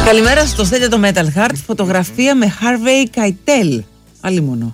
Καλημέρα στο Στέλιο το Metal Heart. Φωτογραφία με Harvey Keitel. Αλλήμονο.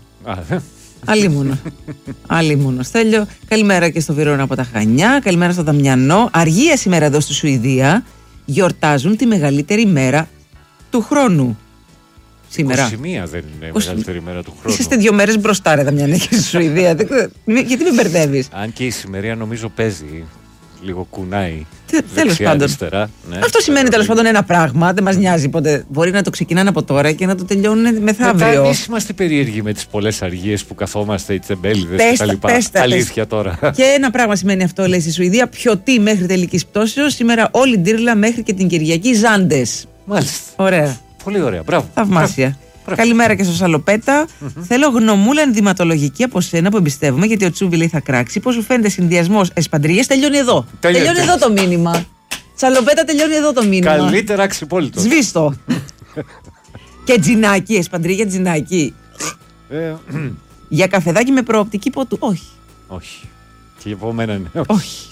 Αλλήμονο. Στέλιο, καλημέρα και στο Βυρόνα από τα Χανιά. Καλημέρα στο Δαμιανό. Αργία σήμερα εδώ στη Σουηδία. Γιορτάζουν τη μεγαλύτερη μέρα του χρόνου. Σήμερα. 21 δεν είναι η μεγαλύτερη μέρα του χρόνου. Είσαστε 2 μέρες μπροστά, ρε Δαμιανέ, και στη Σουηδία. Γιατί με μπερδεύεις? Αν και η σημερία νομίζω παίζει. Λίγο κουνάει. Τέλος πάντων. Αριστερά, ναι. Αυτό σημαίνει τέλος πάντων ένα πράγμα. Δεν μας νοιάζει πότε. Μπορεί να το ξεκινάνε από τώρα και να το τελειώνουν μεθαύριο. Εμείς είμαστε περίεργοι με τις πολλές αργίες που καθόμαστε, οι τσεμπέληδες κτλ. Αλήθεια τώρα. Και ένα πράγμα σημαίνει αυτό, λέει στη Σουηδία. Πιωτή μέχρι τελικής πτώσεως. Σήμερα όλη ντύρλα μέχρι και την Κυριακή Ζάντες. Μάλιστα. Ωραία. Πολύ ωραία. Μπράβο. Θαυμάσια. Καλημέρα και στο Σαλοπέτα. Θέλω γνωμούλα ενδυματολογική από σένα που εμπιστεύομαι, γιατί ο Τσούβι λέει θα κράξει. Πώς σου φαίνεται συνδυασμός εσπαντρίες? Τελειώνει εδώ. Τελειώνει εδώ το μήνυμα. Σαλοπέτα, τελειώνει εδώ το μήνυμα. Καλύτερα ξυπόλυτο. Σβήστο. Και τζινάκι, εσπαντρία τζινάκι. Για καφεδάκι με προοπτική ποτού? Όχι. Όχι. Και για μένα είναι. Όχι.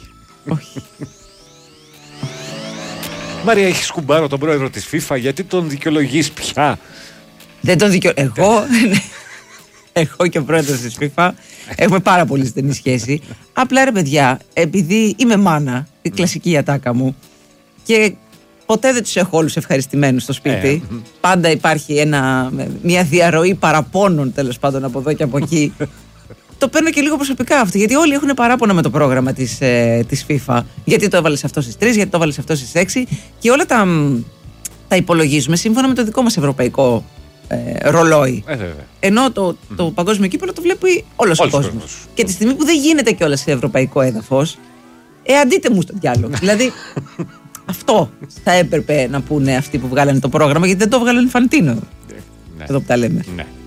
Μαρία, έχει σκουμπάρο τον πρόεδρο της FIFA, γιατί τον δικαιολογείς πια? Δεν τον εγώ και ο πρόεδρος της FIFA έχουμε πάρα πολύ στενή σχέση. Απλά, ρε παιδιά, επειδή είμαι μάνα, η κλασική ατάκα μου, και ποτέ δεν τους έχω όλους ευχαριστημένους στο σπίτι. Πάντα υπάρχει μια διαρροή παραπώνων, τέλος πάντων, από εδώ και από εκεί. Το παίρνω και λίγο προσωπικά αυτό, γιατί όλοι έχουν παράπονα με το πρόγραμμα της FIFA. Γιατί το έβαλες αυτό στις 3, γιατί το έβαλες αυτό στις 6, και όλα τα υπολογίζουμε σύμφωνα με το δικό μας ευρωπαϊκό ρολόι. Ενώ το παγκόσμιο κύπελλο το βλέπει όλος ο κόσμος. Και τη στιγμή που δεν γίνεται κιόλας σε ευρωπαϊκό έδαφος, αντίτε μου στο διάλογο. Δηλαδή, αυτό θα έπρεπε να πούνε αυτοί που βγάλανε το πρόγραμμα, γιατί δεν το βγάλανε Φαντίνο. Εδώ που τα λέμε.